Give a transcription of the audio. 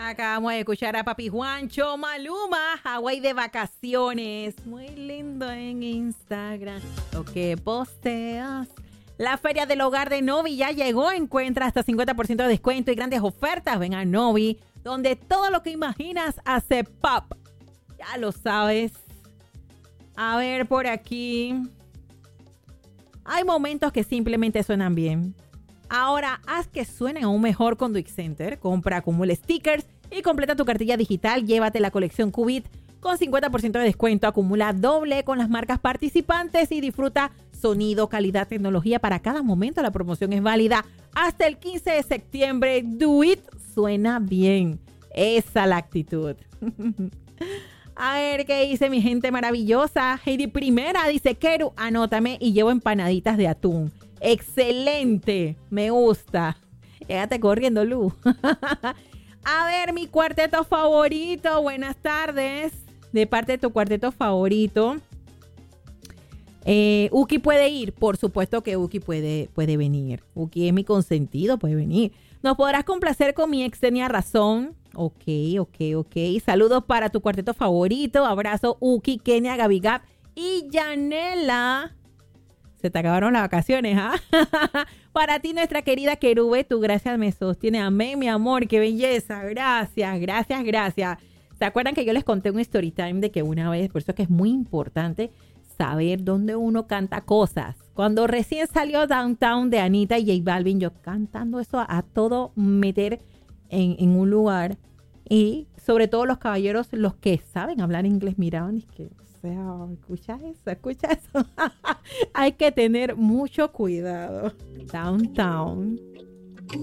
Acabamos de escuchar a Papi Juancho, Maluma, Hawái de vacaciones. Muy lindo en Instagram lo que posteas. La Feria del Hogar de Novi ya llegó. Encuentra hasta 50% de descuento y grandes ofertas. Ven a Novi, donde todo lo que imaginas hace pop. Ya lo sabes. A ver, por aquí. Hay momentos que simplemente suenan bien. Ahora, haz que suenen aún mejor con Duic Center. Compra, acumula stickers y completa tu cartilla digital. Llévate la colección Qubit con 50% de descuento. Acumula doble con las marcas participantes y disfruta sonido, calidad, tecnología para cada momento. La promoción es válida hasta el 15 de septiembre. Duit suena bien. Esa la actitud. A ver, ¿qué dice mi gente maravillosa? Heidi Primera dice, Keru, anótame y llevo empanaditas de atún. Excelente, me gusta. Quédate corriendo, Lu. A ver, mi cuarteto favorito. Buenas tardes. De parte de tu cuarteto favorito. Uki puede ir. Por supuesto que Uki puede venir. Uki es mi consentido, puede venir. ¿Nos podrás complacer con mi ex tenía razón? Ok. Saludos para tu cuarteto favorito. Abrazo, Uki, Kenia, Gaby Gap y Yanela. Se te acabaron las vacaciones, ¿ah? Para ti, nuestra querida Querube, tu gracia me sostiene. Amén, mi amor, qué belleza. Gracias. ¿Se acuerdan que yo les conté un story time de que una vez, por eso es que es muy importante saber dónde uno canta cosas? Cuando recién salió Downtown de Anita y J Balvin, yo cantando eso a todo meter en un lugar. Y sobre todo los caballeros, los que saben hablar inglés, miraban y que... O sea, escucha eso. Hay que tener mucho cuidado. Downtown.